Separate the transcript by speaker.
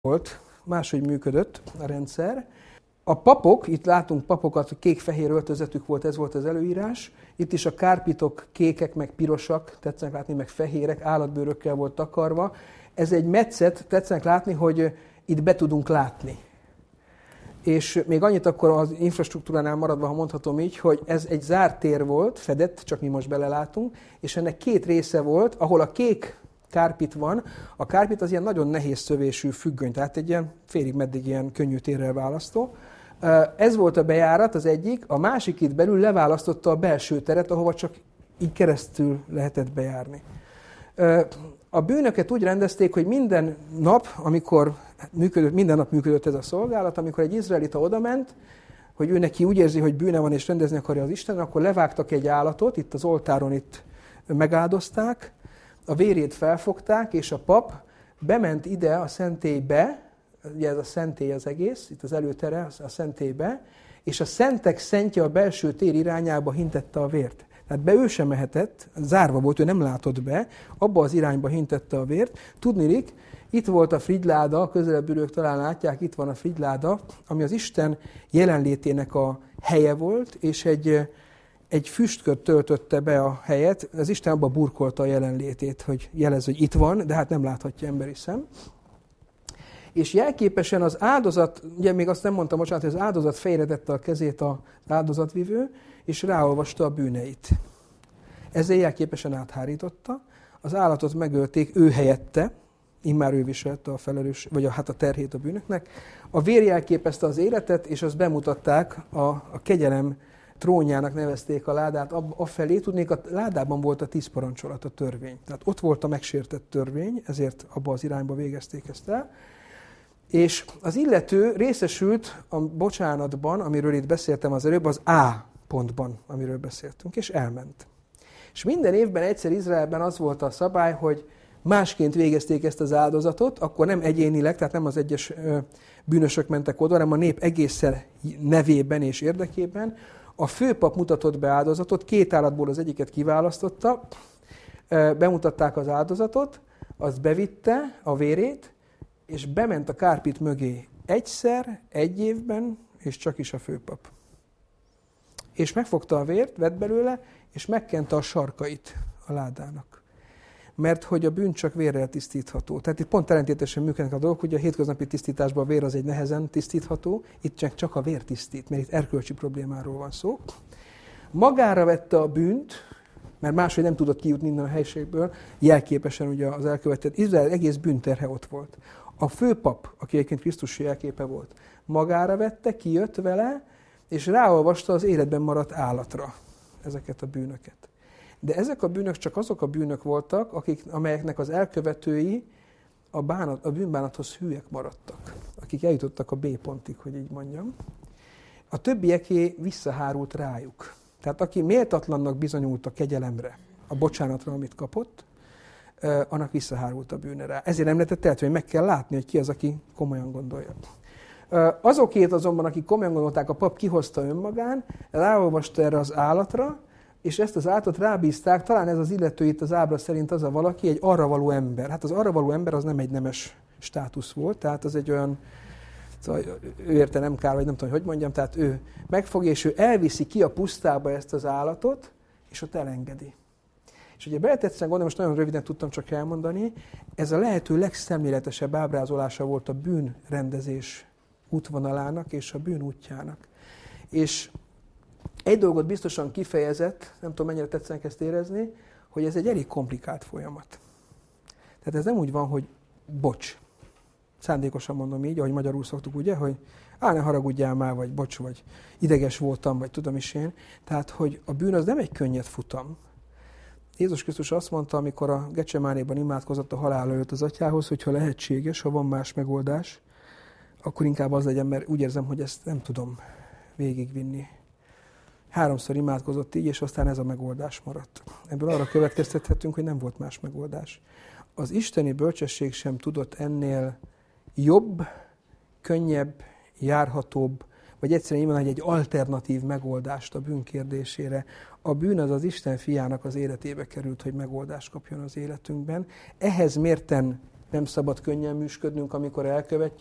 Speaker 1: volt, máshogy működött a rendszer. A papok, itt látunk papokat, kék-fehér öltözetük volt, ez volt az előírás. Itt is a kárpitok kékek, meg pirosak, tetszenek látni, meg fehérek, állatbőrökkel volt takarva. Ez egy metszet, tetszenek látni, hogy itt be tudunk látni. És még annyit akkor az infrastruktúránál maradva, ha mondhatom így, hogy ez egy zárt tér volt, fedett, csak mi most belelátunk, és ennek két része volt, ahol a kék kárpit van. A kárpit az ilyen nagyon nehéz szövésű függöny, tehát egy ilyen félig meddig ilyen könnyű térrel választó. Ez volt a bejárat, az egyik, a másik itt belül leválasztotta a belső teret, ahova csak így keresztül lehetett bejárni. A bűnöket úgy rendezték, hogy minden nap működött ez a szolgálat, amikor egy izraelita odament, hogy ő neki úgy érzi, hogy bűne van és rendezni akarja az Isten, akkor levágtak egy állatot, itt az oltáron itt megáldozták, a vérét felfogták, és a pap bement ide a szentélybe, ugye ez a szentély az egész, itt az előtere a szentélybe, és a szentek szentje a belső tér irányába hintette a vért. Tehát be ő sem mehetett, zárva volt, ő nem látott be, abba az irányba hintette a vért. Tudniillik, itt volt a frigyláda, közelebbülők talán látják, itt van a frigyláda, ami az Isten jelenlétének a helye volt, és egy füstkört töltötte be a helyet. Az Isten abba burkolta a jelenlétét, hogy jelez, hogy itt van, de hát nem láthatja emberi szem. És jelképesen az áldozat, ugye még azt nem mondtam, bocsánat, hogy az áldozat fejére tette a kezét az áldozatvivő, és ráolvasta a bűneit. Ezzel jelképesen áthárította. Az állatot megölték ő helyette, immár ő viselte a felelős, vagy a terhét a bűnöknek. A vér jelképezte az életet, és azt bemutatták, a kegyelem trónjának nevezték a ládát, afelé tudnék, a ládában volt a 10 parancsolat, a törvény. Tehát ott volt a megsértett törvény, ezért abba az irányba végezték ezt el. És az illető részesült a bocsánatban, amiről itt beszéltem az előbb, az A pontban, amiről beszéltünk, és elment. És minden évben egyszer Izraelben az volt a szabály, hogy másként végezték ezt az áldozatot, akkor nem egyénileg, tehát nem az egyes bűnösök mentek oda, hanem a nép egészen nevében és érdekében. A főpap mutatott be áldozatot, 2 állatból az egyiket kiválasztotta, bemutatták az áldozatot, azt bevitte a vérét, és bement a kárpit mögé egyszer, egy évben, és csak is a főpap. És megfogta a vért, vett belőle, és megkente a sarkait a ládának. Mert hogy a bűn csak vérrel tisztítható. Tehát itt pont ellentétesen működnek a dolgok, ugye a hétköznapi tisztításban a vér az egy nehezen tisztítható, itt csak a vér tisztít, mert itt erkölcsi problémáról van szó. Magára vette a bűnt, mert máshogy nem tudott kijutni innen a helységből, jelképesen ugye az elkövetett, Izrael egész bűnterhe ott volt. A főpap, aki egyébként Krisztus jelképe volt, magára vette, kijött vele, és ráolvasta az életben maradt állatra ezeket a bűnöket. De ezek a bűnök csak azok a bűnök voltak, amelyeknek az elkövetői a bűnbánathoz hűek maradtak, akik eljutottak a B pontig, hogy így mondjam. A többieké visszahárult rájuk. Tehát aki méltatlannak bizonyult a kegyelemre, a bocsánatra, amit kapott, annak visszahárult a bűne rá. Ezért nem lehetett el, hogy meg kell látni, hogy ki az, aki komolyan gondolja. Azokét azonban, akik komolyan gondolták, a pap kihozta önmagán, ráolvasta erre az állatra, és ezt az állatot rábízták, talán ez az illető itt az ábra szerint az a valaki, egy arravaló ember. Hát az arravaló ember az nem egy nemes státusz volt, tehát az egy olyan, szóval ő érte nem kár, vagy nem tudom, hogy mondjam, tehát ő megfogja, és ő elviszi ki a pusztába ezt az állatot, és ott elengedi. És ugye beletetszen gondolom, most nagyon röviden tudtam csak elmondani, ez a lehető legszemléletesebb ábrázolása volt a bűnrendezés útvonalának és a bűn útjának. És egy dolgot biztosan kifejezett, nem tudom mennyire tetszenek ezt érezni, hogy ez egy elég komplikált folyamat. Tehát ez nem úgy van, hogy bocs. Szándékosan mondom így, ahogy magyarul szoktuk, ugye, hogy ne haragudjál már, vagy bocs, vagy ideges voltam, vagy tudom is én. Tehát, hogy a bűn az nem egy könnyed futam. Jézus Krisztus azt mondta, amikor a Gecsemánéban imádkozott a halál előtt az atyához, hogy ha lehetséges, ha van más megoldás, akkor inkább az legyen, mert úgy érzem, hogy ezt nem tudom végigvinni. 3-szor imádkozott így, és aztán ez a megoldás maradt. Ebből arra következtethetünk, hogy nem volt más megoldás. Az isteni bölcsesség sem tudott ennél jobb, könnyebb, járhatóbb, vagy egyszerűen így mondani, egy alternatív megoldást a bűn kérdésére. A bűn az Isten fiának az életébe került, hogy megoldást kapjon az életünkben. Ehhez mérten nem szabad könnyen műsködnünk, amikor elkövetjük.